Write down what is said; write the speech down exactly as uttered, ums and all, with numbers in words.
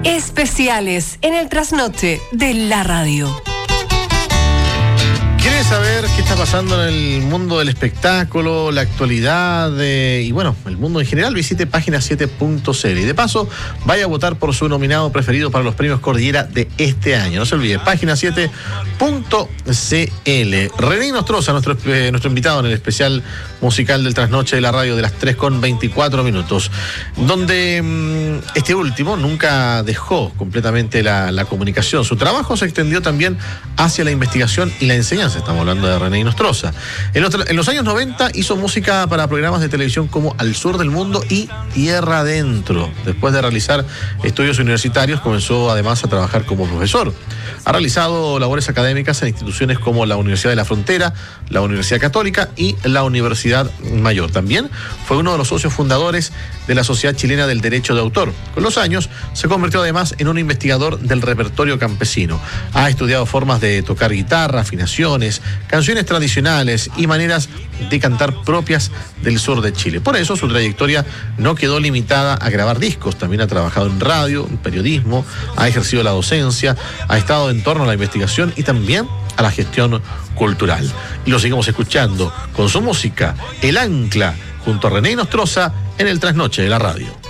Especiales en el trasnoche de la radio. ¿Quieres saber qué está pasando en el mundo del espectáculo, la actualidad eh, y bueno, el mundo en general? Visite página siete punto c l y de paso vaya a votar por su nominado preferido para los premios Cordillera de este año. No se olvide, página siete punto c l. René Nostroza, nuestro, eh, nuestro invitado en el especial musical del trasnoche de la radio de las tres con veinticuatro minutos, donde mmm, este último nunca dejó completamente la, la comunicación. Su trabajo se extendió también hacia la investigación y la enseñanza. Estamos hablando de René Nostroza. En los, en los años noventa hizo música para programas de televisión como Al Sur del Mundo y Tierra Adentro. Después de realizar estudios universitarios, comenzó además a trabajar como profesor. Ha realizado labores académicas en instituciones como la Universidad de la Frontera, la Universidad Católica y la Universidad Mayor. También fue uno de los socios fundadores de la Sociedad Chilena del Derecho de Autor. Con los años se convirtió además en un investigador del repertorio campesino. Ha estudiado formas de tocar guitarra, afinaciones, canciones tradicionales y maneras de cantar propias del sur de Chile. Por eso su trayectoria no quedó limitada a grabar discos. También ha trabajado en radio, en periodismo, ha ejercido la docencia, ha estado en torno a la investigación y también a la gestión cultural. Y lo seguimos escuchando con su música, El Ancla, junto a René Nostroza en el trasnoche de la radio.